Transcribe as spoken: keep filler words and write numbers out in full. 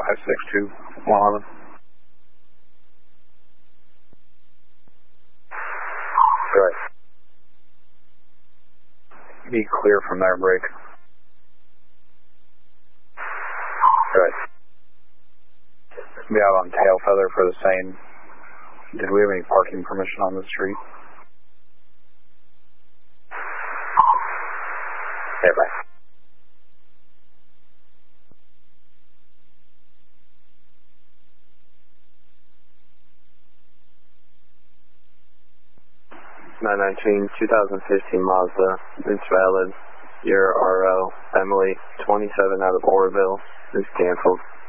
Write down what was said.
five six two one eleven. Good. Be clear from there, break. Good. Be out on tail feather for the same. Did we have any parking permission on the street? Okay, bye. nine nineteen, twenty fifteen Mazda. It's valid. Your R O, Emily, twenty-seven out of Oroville, is canceled.